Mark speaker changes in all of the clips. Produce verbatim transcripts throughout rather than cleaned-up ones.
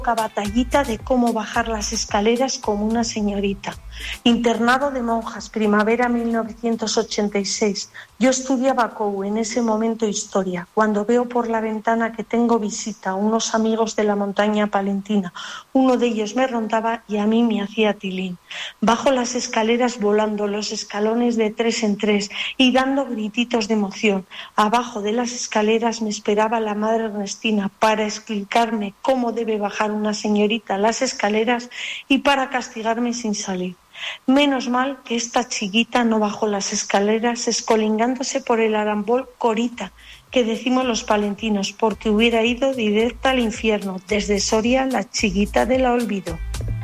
Speaker 1: batallita de cómo bajar las escaleras como una señorita. Internado de monjas, primavera mil novecientos ochenta y seis. Yo estudiaba C O U, en ese momento historia. Cuando veo por la ventana que tengo visita, unos amigos de la montaña palentina. Uno de ellos me rondaba y a mí me hacía tilín. Bajo las escaleras volando los escalones de tres en tres y dando grititos de emoción. Abajo de las escaleras me esperaba la madre Ernestina para explicarme cómo debe bajar una señorita las escaleras y para castigarme sin salir. Menos mal que esta chiquita no bajó las escaleras escolingándose por el arambol Corita, que decimos los palentinos, porque hubiera ido directa al infierno. Desde Soria, la chiquita de la olvido.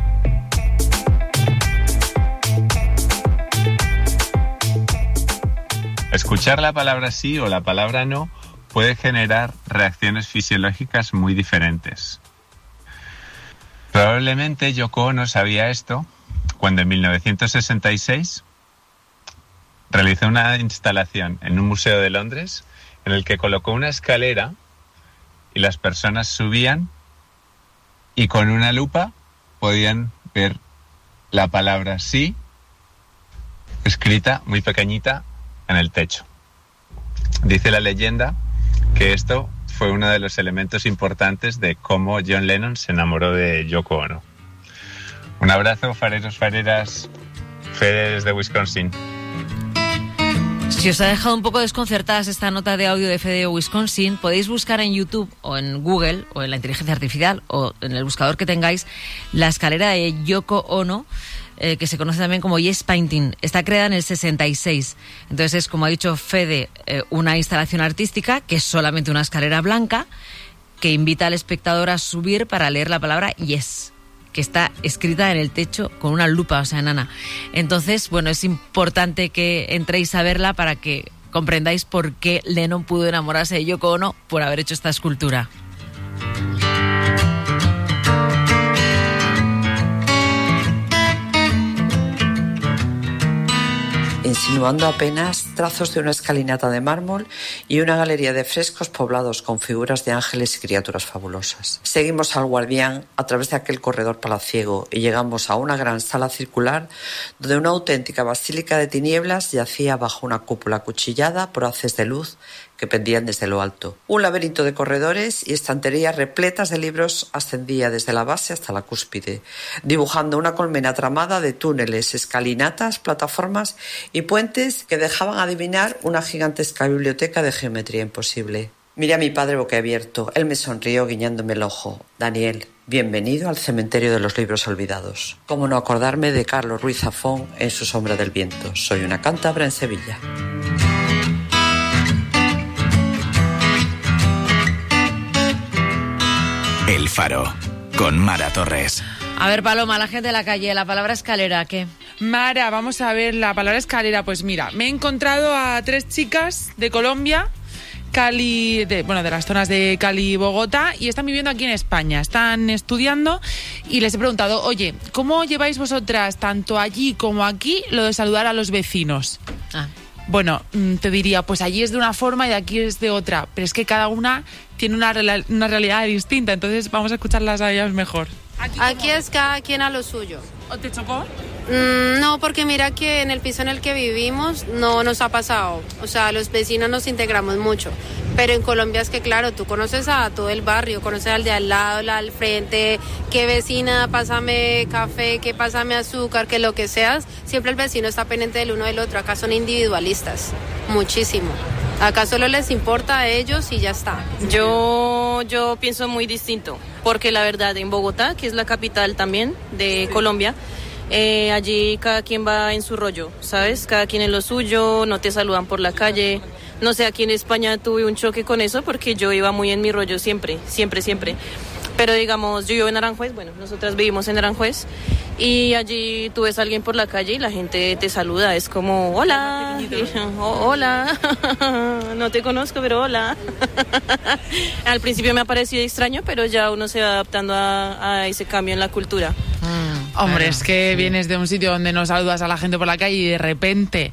Speaker 2: Escuchar la palabra sí o la palabra no puede generar reacciones fisiológicas muy diferentes. Probablemente Yoko Ono sabía esto cuando en mil novecientos sesenta y seis realizó una instalación en un museo de Londres en el que colocó una escalera y las personas subían y con una lupa podían ver la palabra sí escrita muy pequeñita en el techo. Dice la leyenda que esto fue uno de los elementos importantes de cómo John Lennon se enamoró de Yoko Ono. Un abrazo, fareros, fareras, Fede desde Wisconsin.
Speaker 3: Si os ha dejado un poco desconcertadas esta nota de audio de Fede de Wisconsin, podéis buscar en YouTube o en Google o en la inteligencia artificial o en el buscador que tengáis la escalera de Yoko Ono, eh, que se conoce también como Yes Painting. Está creada en el sesenta y seis. Entonces es, como ha dicho Fede, eh, una instalación artística que es solamente una escalera blanca que invita al espectador a subir para leer la palabra Yes, que está escrita en el techo con una lupa, o sea, enana. Entonces, bueno, es importante que entréis a verla para que comprendáis por qué Lennon pudo enamorarse de Yoko Ono por haber hecho esta escultura.
Speaker 4: Insinuando apenas trazos de una escalinata de mármol y una galería de frescos poblados con figuras de ángeles y criaturas fabulosas. Seguimos al guardián a través de aquel corredor palaciego y llegamos a una gran sala circular donde una auténtica basílica de tinieblas yacía bajo una cúpula acuchillada por haces de luz que pendían desde lo alto. Un laberinto de corredores y estanterías repletas de libros ascendía desde la base hasta la cúspide, dibujando una colmena tramada de túneles, escalinatas, plataformas y puentes que dejaban adivinar una gigantesca biblioteca de geometría imposible. Miré a mi padre boquiabierto. Él me sonrió guiñándome el ojo. Daniel, bienvenido al cementerio de los libros olvidados. ¿Cómo no acordarme de Carlos Ruiz Zafón en Su sombra del viento? Soy una cántabra en Sevilla.
Speaker 5: El Faro, con Mara Torres.
Speaker 3: A ver, Paloma, la gente de la calle, la palabra escalera, ¿qué?
Speaker 6: Mara, vamos a ver la palabra escalera. Pues mira, me he encontrado a tres chicas de Colombia, Cali, de, bueno, de las zonas de Cali y Bogotá, y están viviendo aquí en España. Están estudiando y les he preguntado, oye, ¿cómo lleváis vosotras, tanto allí como aquí, lo de saludar a los vecinos? Ah. Bueno, te diría, pues allí es de una forma y aquí es de otra, pero es que cada una tiene una, una realidad distinta, entonces vamos a escucharlas a ellas mejor.
Speaker 7: Aquí, aquí es cada quien a lo suyo.
Speaker 6: ¿O te chocó?
Speaker 7: Mm, no, porque mira que en el piso en el que vivimos no nos ha pasado. O sea, los vecinos nos integramos mucho. Pero en Colombia es que, claro, tú conoces a todo el barrio, conoces al de al lado, la al frente, qué vecina, pásame café, qué pásame azúcar, que lo que seas. Siempre el vecino está pendiente del uno del otro. Acá son individualistas, muchísimo. Acá solo les importa a ellos y ya está.
Speaker 8: Yo, yo pienso muy distinto, porque la verdad en Bogotá, que es la capital también de sí. Colombia, eh, allí cada quien va en su rollo, ¿sabes? Cada quien en lo suyo, no te saludan por la calle. No sé, aquí en España tuve un choque con eso porque yo iba muy en mi rollo siempre, siempre, siempre. Pero digamos, yo vivo en Aranjuez, bueno, nosotras vivimos en Aranjuez y allí tú ves a alguien por la calle y la gente te saluda, es como, hola, y, oh, hola, no te conozco, pero hola. Al principio me ha parecido extraño, pero ya uno se va adaptando a, a ese cambio en la cultura.
Speaker 6: Mm, Hombre, bueno, es que sí. vienes de un sitio donde no saludas a la gente por la calle y de repente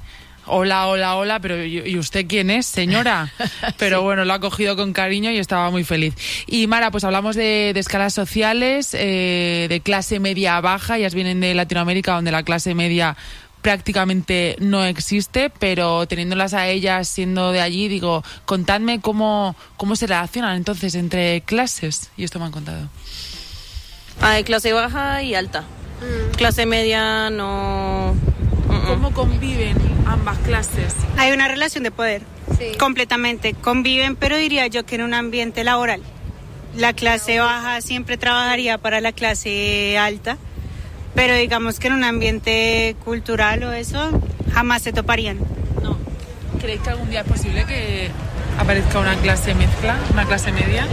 Speaker 6: hola, hola, hola, pero ¿y usted quién es, señora? Pero sí. Bueno, lo ha cogido con cariño y estaba muy feliz. Y Mara, pues hablamos de, de escalas sociales, eh, de clase media baja, ellas vienen de Latinoamérica, donde la clase media prácticamente no existe, pero teniéndolas a ellas siendo de allí, digo, contadme cómo, cómo se relacionan entonces entre clases, y esto me han contado.
Speaker 8: Hay clase baja y alta. Mm. Clase media no...
Speaker 6: ¿Cómo conviven ambas clases?
Speaker 9: Hay una relación de poder,
Speaker 7: sí.
Speaker 9: Completamente. Conviven, pero diría yo que en un ambiente laboral. La clase baja siempre trabajaría para la clase alta, pero digamos que en un ambiente cultural o eso, jamás se toparían.
Speaker 6: No. ¿Creéis que algún día es posible que aparezca una clase mezcla, una clase media?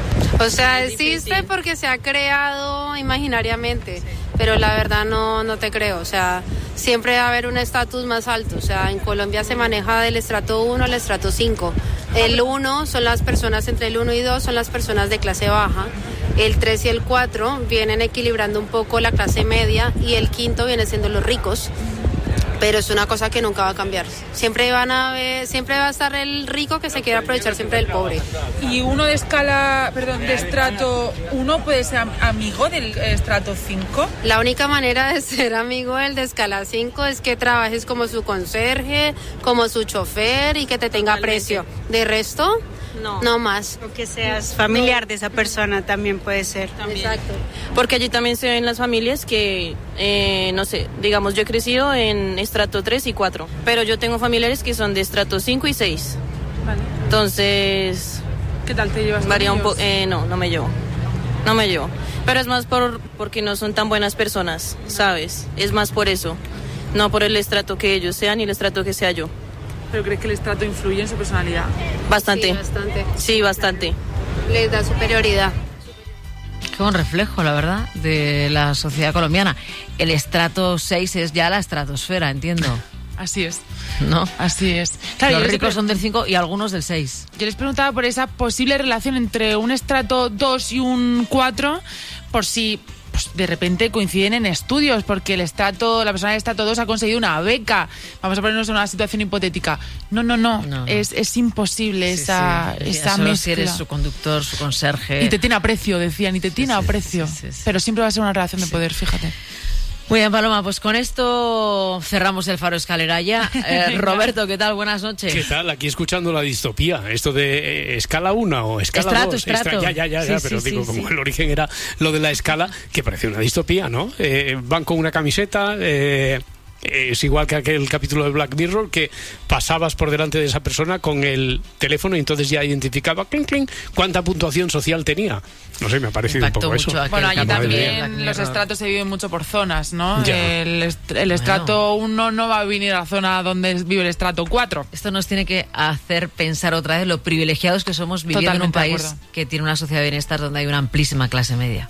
Speaker 7: O sea, existe porque se ha creado imaginariamente, pero la verdad no, no te creo. O sea, siempre va a haber un estatus más alto. O sea, en Colombia se maneja del estrato uno al estrato cinco. El uno son las personas entre el uno y dos, son las personas de clase baja. El tres y el cuatro vienen equilibrando un poco la clase media y el quinto viene siendo los ricos. Pero es una cosa que nunca va a cambiar. Siempre van a ver, siempre va a estar el rico que se quiere aprovechar siempre del pobre.
Speaker 6: ¿Y uno de escala, perdón, de estrato uno puede ser amigo del estrato cinco?
Speaker 7: La única manera de ser amigo del de escala cinco es que trabajes como su conserje, como su chofer y que te tenga aprecio. De resto, no, no más.
Speaker 9: O que seas familiar de esa persona también puede ser.
Speaker 7: También. Exacto.
Speaker 8: Porque allí también se ven las familias que, eh, no sé, digamos, yo he crecido en estrato tres y cuatro, pero yo tengo familiares que son de estrato cinco y seis.
Speaker 6: Vale.
Speaker 8: Entonces...
Speaker 6: ¿Qué tal te llevas?
Speaker 8: Varía un poco. Eh, no, no me llevo. No me llevo. Pero es más por porque no son tan buenas personas, ¿sabes? Es más por eso. No por el estrato que ellos sean y el estrato que sea yo.
Speaker 6: ¿Pero crees que el estrato influye en su personalidad?
Speaker 8: Bastante.
Speaker 7: Sí, bastante.
Speaker 8: Sí, bastante.
Speaker 7: Les da superioridad.
Speaker 3: Qué buen reflejo, la verdad, de la sociedad colombiana. El estrato seis es ya la estratosfera, entiendo.
Speaker 6: Así es.
Speaker 3: ¿No?
Speaker 6: Así es. Claro,
Speaker 3: los
Speaker 6: ricos
Speaker 3: ricos son del cinco y algunos del seis.
Speaker 6: Yo les preguntaba por esa posible relación entre un estrato dos y un cuatro, por si... pues de repente coinciden en estudios, porque el estrato, la persona del estrato dos ha conseguido una beca. Vamos a ponernos en una situación hipotética. No, no, no, no, no. Es, es imposible sí, esa,
Speaker 3: sí.
Speaker 6: esa
Speaker 3: Solo
Speaker 6: mezcla.
Speaker 3: Si eres su conductor, su conserje.
Speaker 6: Y te tiene aprecio, decían, y te tiene
Speaker 3: sí, sí,
Speaker 6: aprecio.
Speaker 3: sí, sí, sí.
Speaker 6: Pero siempre va a ser una relación de poder, fíjate.
Speaker 3: Muy bien, Paloma, pues con esto cerramos el Faro Escalera ya. Eh, Roberto, ¿qué tal? Buenas noches.
Speaker 10: ¿Qué tal? Aquí escuchando la distopía. Esto de eh, escala uno o escala
Speaker 3: estrato,
Speaker 10: dos.
Speaker 3: Estrato.
Speaker 10: Estra- ya, ya, ya,
Speaker 3: sí,
Speaker 10: ya
Speaker 3: sí,
Speaker 10: pero
Speaker 3: sí,
Speaker 10: digo,
Speaker 3: sí,
Speaker 10: como
Speaker 3: sí.
Speaker 10: el origen era lo de la escala, que parece una distopía, ¿no? Eh, van con una camiseta... Eh, es igual que aquel capítulo de Black Mirror, que pasabas por delante de esa persona con el teléfono y entonces ya identificaba clink, clink, cuánta puntuación social tenía. No sé, me ha parecido
Speaker 3: Impactó
Speaker 10: un poco
Speaker 3: mucho
Speaker 10: eso.
Speaker 6: Bueno, allí también
Speaker 3: Black
Speaker 6: los
Speaker 3: Mirror.
Speaker 6: estratos se viven mucho por zonas, ¿no?
Speaker 10: Ya.
Speaker 6: El, est- el estrato uno no va a venir a la zona donde vive el estrato cuatro.
Speaker 3: Esto nos tiene que hacer pensar otra vez lo privilegiados que somos viviendo
Speaker 6: Totalmente
Speaker 3: en un
Speaker 6: de
Speaker 3: país
Speaker 6: acuerdo.
Speaker 3: que tiene una sociedad de bienestar donde hay una amplísima clase media.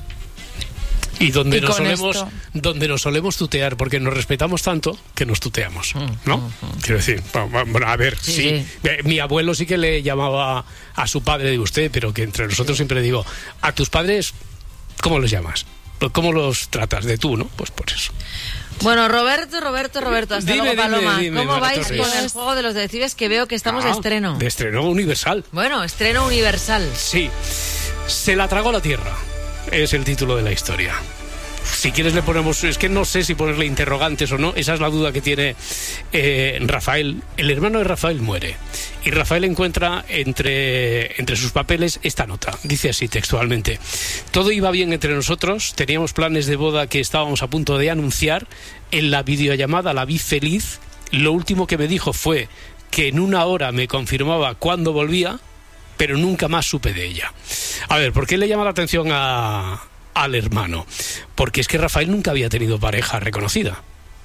Speaker 10: Y donde
Speaker 6: Y
Speaker 10: nos
Speaker 6: con
Speaker 10: solemos
Speaker 6: esto-
Speaker 10: donde nos solemos tutear, porque nos respetamos tanto que nos tuteamos, ¿no? Quiero decir, bueno, a ver,
Speaker 3: Sí,
Speaker 10: sí,
Speaker 3: sí.
Speaker 10: eh, mi abuelo sí que le llamaba a su padre de usted, pero que entre nosotros siempre le digo, a tus padres, ¿cómo los llamas? ¿Cómo los tratas? De tú, ¿no? Pues por eso.
Speaker 3: Bueno, Roberto, Roberto, Roberto, hasta
Speaker 10: Dime,
Speaker 3: luego,
Speaker 10: dime,
Speaker 3: Paloma.
Speaker 10: dime,
Speaker 3: ¿Cómo
Speaker 10: Mara
Speaker 3: vais
Speaker 10: Torres.
Speaker 3: con el juego de los decibes? Que veo que estamos
Speaker 10: Ah,
Speaker 3: de estreno.
Speaker 10: De estreno universal.
Speaker 3: Bueno, estreno universal.
Speaker 10: Sí. Se la tragó la tierra. Es el título de la historia. Si quieres le ponemos... Es que no sé si ponerle interrogantes o no. Esa es la duda que tiene eh, Rafael. El hermano de Rafael muere. Y Rafael encuentra entre, entre sus papeles esta nota. Dice así textualmente. Todo iba bien entre nosotros. Teníamos planes de boda que estábamos a punto de anunciar. En la videollamada la vi feliz. Lo último que me dijo fue que en una hora me confirmaba cuándo volvía, pero nunca más supe de ella. A ver, ¿por qué le llama la atención a... al hermano? Porque es que Rafael nunca había tenido pareja reconocida.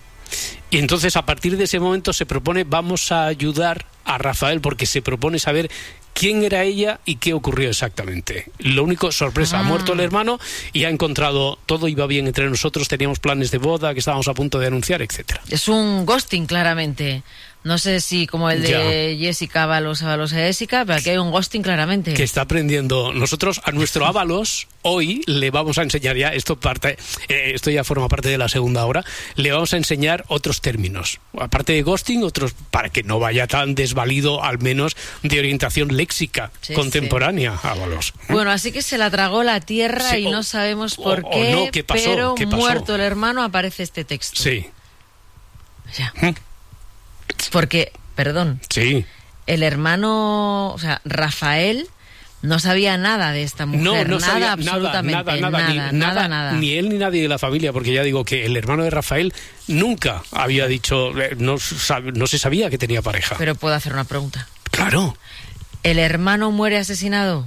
Speaker 10: Y entonces a partir de ese momento se propone, vamos a ayudar a Rafael, porque se propone saber quién era ella y qué ocurrió exactamente. Lo único, sorpresa,
Speaker 3: Ah.
Speaker 10: ha muerto el hermano y ha encontrado, todo iba bien entre nosotros, teníamos planes de boda que estábamos a punto de anunciar, etcétera.
Speaker 3: Es un ghosting, claramente. No sé si como el de ya. Jessica Ábalos, Ábalos a Jessica, pero aquí hay un ghosting claramente.
Speaker 10: Que está aprendiendo. Nosotros a nuestro Ábalos hoy le vamos a enseñar ya, esto parte, eh, esto ya forma parte de la segunda hora, le vamos a enseñar otros términos. Aparte de ghosting, otros para que no vaya tan desvalido, al menos de orientación léxica sí, contemporánea, sí. Ábalos.
Speaker 3: Bueno, así que se la tragó la tierra sí, y o, no sabemos por o, qué, o no, ¿qué pasó? Pero ¿Qué pasó? Muerto el hermano aparece este texto.
Speaker 10: Sí.
Speaker 3: Ya. ¿Mm? Porque, perdón,
Speaker 10: sí.
Speaker 3: el hermano, o sea, Rafael no sabía nada de esta mujer, no, no nada, sabía absolutamente
Speaker 10: nada, nada,
Speaker 3: nada,
Speaker 10: ni,
Speaker 3: nada,
Speaker 10: nada,
Speaker 3: nada,
Speaker 10: ni él ni nadie de la familia, porque ya digo que el hermano de Rafael nunca había dicho, no, no se sabía que tenía pareja.
Speaker 3: Pero puedo hacer una pregunta.
Speaker 10: Claro.
Speaker 3: ¿El hermano muere asesinado?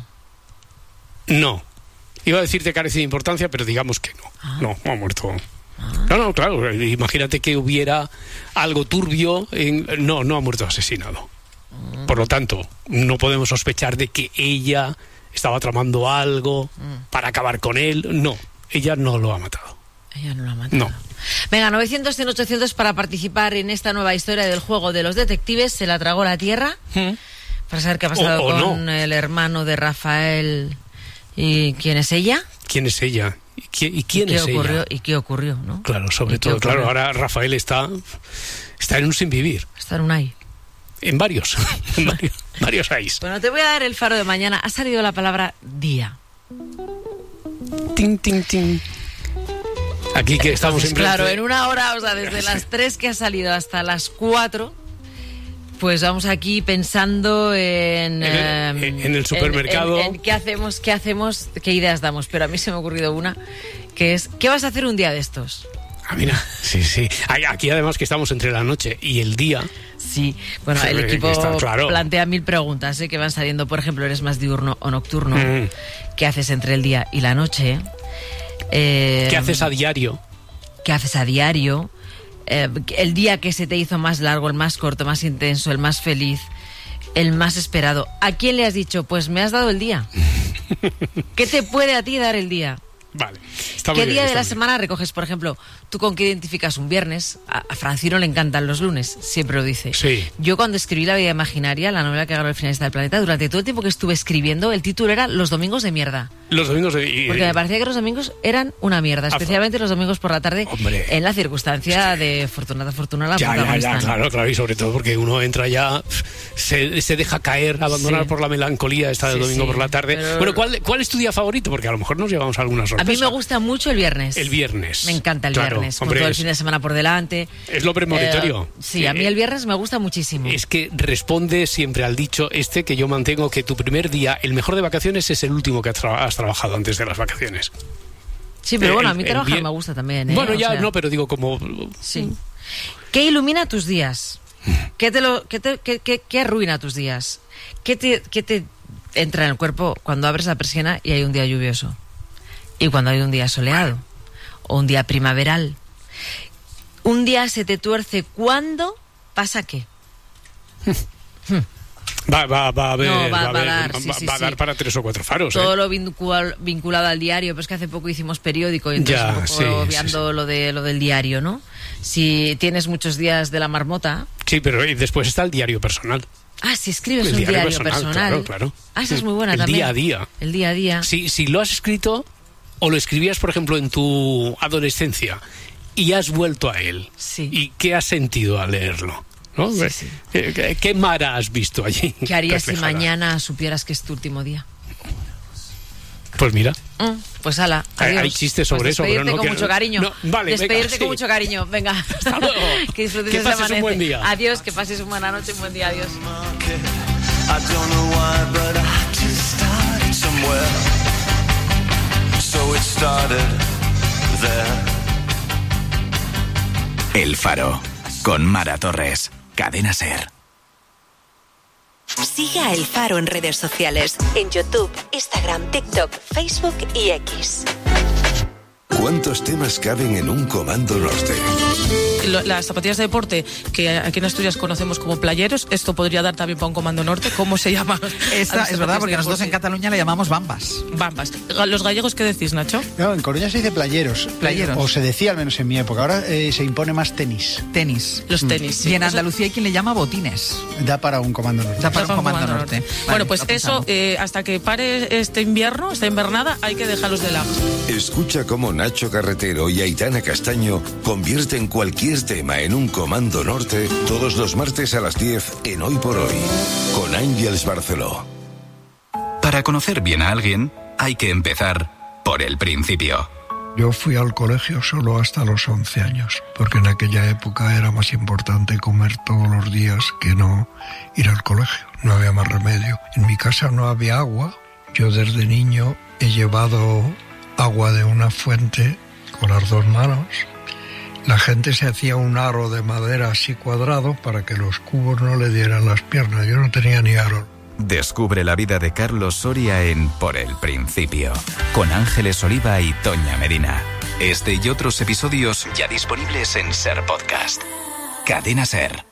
Speaker 10: No. Iba a decirte carece de importancia, pero digamos que no. Ah. No, no ha muerto. No, no, claro, imagínate que hubiera algo turbio, en... no, no ha muerto asesinado. Mm. Por lo tanto, no podemos sospechar de que ella estaba tramando algo mm. para acabar con él. No, ella no lo ha matado.
Speaker 3: Ella no lo ha matado.
Speaker 10: No.
Speaker 3: Venga, novecientos, cien, ochocientos para participar en esta nueva historia del juego de los detectives. Se la tragó la tierra. ¿Mm? Para saber qué ha pasado o, o con no. el hermano de Rafael. ¿Y quién es ella?
Speaker 10: ¿Quién es ella? ¿Y quién, y quién
Speaker 3: ¿Y qué
Speaker 10: es
Speaker 3: ocurrió,
Speaker 10: ella?
Speaker 3: ¿Y qué ocurrió? ¿No?
Speaker 10: Claro, sobre todo, claro, ahora Rafael está, está en un sinvivir.
Speaker 3: Está en un ay.
Speaker 10: En varios, en varios, varios ayes.
Speaker 3: Bueno, te voy a dar el faro de mañana. Ha salido la palabra día.
Speaker 10: Ting, ting, ting. Aquí que estamos
Speaker 3: Entonces, claro, en una hora, o sea, desde las tres que ha salido hasta las cuatro... Pues vamos aquí pensando en...
Speaker 10: En el, eh, en el supermercado.
Speaker 3: En, en, en qué hacemos, qué hacemos, qué ideas damos. Pero a mí se me ha ocurrido una, que es, ¿qué vas a hacer un día de estos?
Speaker 10: Ah, mira, sí, sí. Aquí además que estamos entre la noche y el día.
Speaker 3: Sí, bueno, el equipo está, claro. plantea mil preguntas, ¿eh? Que van saliendo. Por ejemplo, ¿eres más diurno o nocturno? Mm. ¿Qué haces entre el día y la noche? Eh,
Speaker 10: ¿Qué haces a diario?
Speaker 3: ¿Qué haces a diario? Eh, el día que se te hizo más largo, el más corto, más intenso, el más feliz, el más esperado. ¿A quién le has dicho? Pues me has dado el día. ¿Qué te puede a ti dar el día?
Speaker 10: Vale. Está
Speaker 3: ¿Qué
Speaker 10: muy
Speaker 3: día
Speaker 10: bien,
Speaker 3: de la
Speaker 10: bien.
Speaker 3: semana recoges, por ejemplo? ¿Tú con qué identificas un viernes? A, a Francino le encantan los lunes, siempre lo dice.
Speaker 10: Sí.
Speaker 3: Yo cuando escribí La vida imaginaria, la novela que ganó el finalista del planeta, durante todo el tiempo que estuve escribiendo, el título era Los domingos de mierda.
Speaker 10: Los domingos de... Y,
Speaker 3: Porque me parecía que los domingos eran una mierda, especialmente los domingos por la tarde,
Speaker 10: Hombre.
Speaker 3: en la circunstancia de Fortunata Fortuna la
Speaker 10: ya, ya, ya,
Speaker 3: ¿no?
Speaker 10: claro, claro, y sobre todo porque uno entra ya, se, se deja caer, abandonar sí. por la melancolía esta del sí, domingo sí. por la tarde. Pero... Bueno, ¿cuál, ¿cuál es tu día favorito? Porque a lo mejor nos llevamos algunas sorpresas.
Speaker 3: A mí me gusta mucho el viernes.
Speaker 10: El viernes.
Speaker 3: Me encanta el
Speaker 10: claro,
Speaker 3: viernes,
Speaker 10: hombre,
Speaker 3: con todo el
Speaker 10: es,
Speaker 3: fin de semana por delante.
Speaker 10: Es lo premonitorio.
Speaker 3: Eh, sí, a mí el viernes me gusta muchísimo.
Speaker 10: Es que responde siempre al dicho este que yo mantengo, que tu primer día, el mejor de vacaciones, es el último que has, tra- has trabajado antes de las vacaciones.
Speaker 3: Sí, pero eh, bueno,
Speaker 10: el,
Speaker 3: a mí trabajar
Speaker 10: bien...
Speaker 3: me gusta también, ¿eh?
Speaker 10: Bueno, ya,
Speaker 3: o sea,
Speaker 10: no, pero digo como...
Speaker 3: Sí. ¿Qué ilumina tus días? ¿Qué te, lo, qué te qué, qué, qué arruina tus días? ¿Qué te, ¿Qué te entra en el cuerpo cuando abres la persiana y hay un día lluvioso? Y cuando hay un día soleado. O un día primaveral. Un día se te tuerce. ¿Cuándo pasa qué?
Speaker 10: Va, va, va a haber,
Speaker 3: no, va,
Speaker 10: va,
Speaker 3: va,
Speaker 10: a,
Speaker 3: a dar,
Speaker 10: va,
Speaker 3: sí,
Speaker 10: va,
Speaker 3: sí,
Speaker 10: va a dar
Speaker 3: sí.
Speaker 10: para tres o cuatro faros.
Speaker 3: Todo
Speaker 10: ¿eh?
Speaker 3: lo vincul, vinculado al diario, pero es que hace poco hicimos periódico y entonces
Speaker 10: ya,
Speaker 3: un poco
Speaker 10: sí,
Speaker 3: obviando
Speaker 10: sí, sí.
Speaker 3: lo de lo del diario, ¿no? Si tienes muchos días de la marmota.
Speaker 10: Sí, pero y después está el diario personal.
Speaker 3: Ah, si escribes
Speaker 10: el
Speaker 3: un
Speaker 10: diario,
Speaker 3: diario
Speaker 10: personal,
Speaker 3: personal.
Speaker 10: Claro, claro.
Speaker 3: Ah, esa es muy buena
Speaker 10: el
Speaker 3: también.
Speaker 10: El día a día.
Speaker 3: El día a día.
Speaker 10: Si, si lo has escrito o lo escribías, por ejemplo, en tu adolescencia y has vuelto a él.
Speaker 3: Sí.
Speaker 10: ¿Y qué has sentido al leerlo? ¿No?
Speaker 3: Sí, sí.
Speaker 10: ¿Qué, qué, ¿Qué mara has visto allí?
Speaker 3: ¿Qué harías
Speaker 10: reflejada?
Speaker 3: si mañana supieras que es tu último día?
Speaker 10: Pues mira.
Speaker 3: Mm, pues ala, adiós.
Speaker 10: Hay chistes sobre
Speaker 3: pues
Speaker 10: eso, pero no
Speaker 3: con
Speaker 10: que
Speaker 3: mucho cariño.
Speaker 10: No, vale,
Speaker 3: despedirte
Speaker 10: venga,
Speaker 3: con
Speaker 10: sí.
Speaker 3: mucho cariño. Venga.
Speaker 10: Hasta luego.
Speaker 3: Que disfrutes
Speaker 10: que
Speaker 3: ese
Speaker 10: pases
Speaker 3: amanece.
Speaker 10: un buen día.
Speaker 3: Adiós, que pases una buena noche, un buen día. Adiós.
Speaker 5: El Faro, con Mara Torres, Cadena SER.
Speaker 11: Sigue a El Faro en redes sociales, en YouTube, Instagram, TikTok, Facebook y X. ¿Cuántos temas caben en un Comando Norte?
Speaker 12: Las zapatillas de deporte, que aquí en Asturias conocemos como playeros, esto podría dar también para un Comando Norte. ¿Cómo se llama?
Speaker 13: Esta es verdad, porque nosotros en Cataluña le llamamos bambas.
Speaker 12: Bambas. ¿Los gallegos qué decís, Nacho?
Speaker 14: No, en Coruña se dice playeros.
Speaker 13: Playeros.
Speaker 14: O se decía, al menos en mi época. Ahora eh, se impone más tenis.
Speaker 13: Tenis.
Speaker 12: Los tenis, sí.
Speaker 13: Y en Andalucía hay quien le llama botines.
Speaker 14: Da para un Comando Norte.
Speaker 13: Da para un Comando, Comando Norte.
Speaker 12: Norte. Vale, bueno, pues eso, eh, hasta que pare este invierno, esta invernada, hay que dejarlos de lado.
Speaker 11: Escucha cómo Nacho Carretero y Aitana Castaño convierten cualquier tema en un Comando Norte todos los martes a las diez en Hoy por Hoy, con Ángeles Barceló.
Speaker 5: Para conocer bien a alguien, hay que empezar por el principio.
Speaker 15: Yo fui al colegio solo hasta los once años, porque en aquella época era más importante comer todos los días que no ir al colegio. No había más remedio. En mi casa no había agua. Yo desde niño he llevado agua de una fuente con las dos manos. La gente se hacía un aro de madera así cuadrado para que los cubos no le dieran las piernas. Yo no tenía ni aro.
Speaker 5: Descubre la vida de Carlos Soria en Por el Principio, con Ángeles Oliva y Toña Medina. Este y otros episodios ya disponibles en Ser Podcast. Cadena Ser.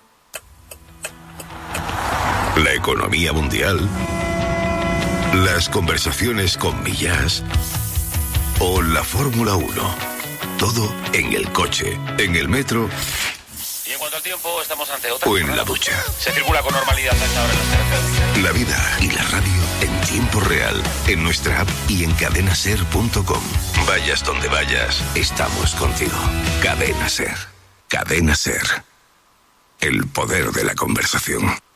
Speaker 11: La economía mundial, las conversaciones con Millás o la Fórmula uno. Todo en el coche, en el metro.
Speaker 16: Y en cuanto al tiempo, estamos ante otra.
Speaker 11: O en la ducha.
Speaker 16: Se circula con normalidad a esta hora en las carreteras.
Speaker 11: La vida y la radio en tiempo real, en nuestra app y en cadena ser punto com. Vayas donde vayas, estamos contigo. Cadena Ser. Cadena Ser. El poder de la conversación.